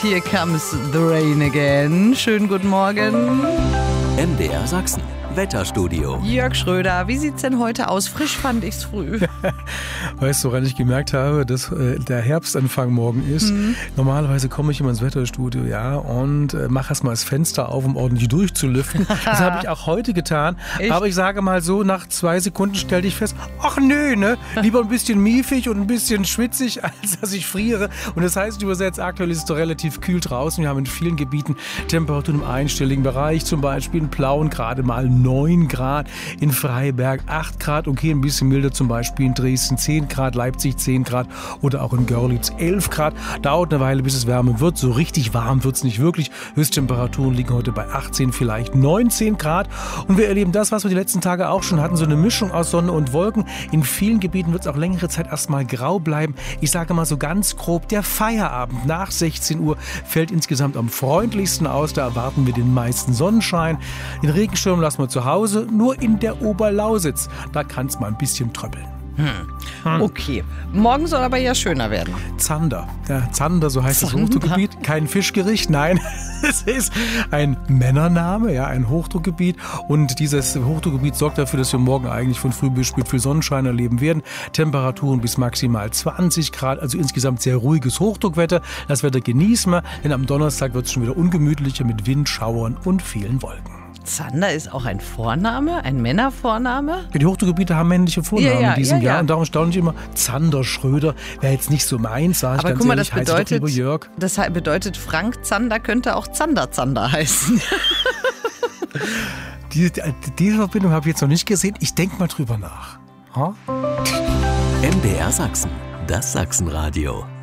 here comes the rain again. Schönen guten Morgen. MDR Sachsen, Wetterstudio. Jörg Schröder, wie sieht's denn heute aus? Frisch fand ich's früh. Weißt du, woran ich gemerkt habe, dass der Herbstanfang morgen ist? Normalerweise komme ich immer ins Wetterstudio, ja, und mache erstmal das Fenster auf, um ordentlich durchzulüften. Das habe ich auch heute getan. Echt? Aber ich sage mal so, nach 2 Sekunden stellte ich fest, ach nö, ne? Lieber ein bisschen miefig und ein bisschen schwitzig, als dass ich friere. Und das heißt übersetzt, aktuell ist es doch relativ kühl draußen. Wir haben in vielen Gebieten Temperaturen im einstelligen Bereich, zum Beispiel in Plauen gerade mal 9 Grad, in Freiberg 8 Grad, okay, ein bisschen milder zum Beispiel in Dresden 10 Grad, Leipzig 10 Grad oder auch in Görlitz 11 Grad. Dauert eine Weile, bis es wärmer wird. So richtig warm wird es nicht wirklich. Höchsttemperaturen liegen heute bei 18, vielleicht 19 Grad. Und wir erleben das, was wir die letzten Tage auch schon hatten, so eine Mischung aus Sonne und Wolken. In vielen Gebieten wird es auch längere Zeit erstmal grau bleiben. Ich sage mal so ganz grob, der Feierabend nach 16 Uhr fällt insgesamt am freundlichsten aus. Da erwarten wir den meisten Sonnenschein. Den Regenschirm lassen wir zu Hause, nur in der Oberlausitz. Da kann es mal ein bisschen tröppeln. Okay, morgen soll aber ja schöner werden. Zander. Ja, Zander, so heißt das Hochdruckgebiet. Kein Fischgericht, nein. Es ist ein Männername, ja, ein Hochdruckgebiet. Und dieses Hochdruckgebiet sorgt dafür, dass wir morgen eigentlich von früh bis spät viel Sonnenschein erleben werden. Temperaturen bis maximal 20 Grad, also insgesamt sehr ruhiges Hochdruckwetter. Das Wetter genießen wir, denn am Donnerstag wird es schon wieder ungemütlicher mit Wind, Schauern und vielen Wolken. Zander ist auch ein Vorname, ein Männervorname? Die Hochdruckgebiete haben männliche Vornamen in diesem Jahr. Ja. Und darum staune ich immer, Zander Schröder wäre jetzt nicht so meins, sage ich Aber ganz guck mal, ehrlich, heiße doch lieber Jörg. das bedeutet, Frank Zander könnte auch Zander heißen. Diese Verbindung habe ich jetzt noch nicht gesehen. Ich denke mal drüber nach. MDR Sachsen, das Sachsenradio.